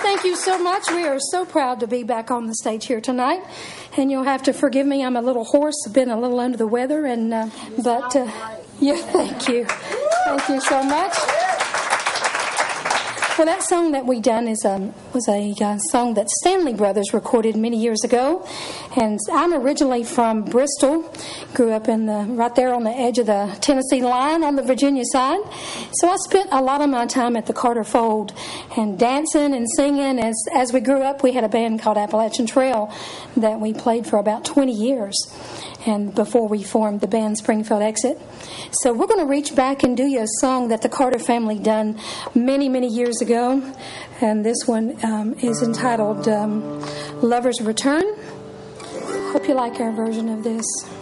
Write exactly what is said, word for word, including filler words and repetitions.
thank you so much. We are so proud to be back on the stage here tonight. And you'll have to forgive me. I'm a little hoarse. I've been a little under the weather. and uh, But, uh, yeah, thank you. Thank you so much. Well, that song that we done is um, was a uh, song that Stanley Brothers recorded many years ago. And I'm originally from Bristol. Grew up in the right there on the edge of the Tennessee line on the Virginia side. So I spent a lot of my time at the Carter Fold and dancing and singing. As as we grew up, we had a band called Appalachian Trail that we played for about twenty years. And before we formed the band Springfield Exit. So we're going to reach back and do you a song that the Carter family done many, many years ago. And this one um, is entitled um, Lover's Return. Hope you like our version of this.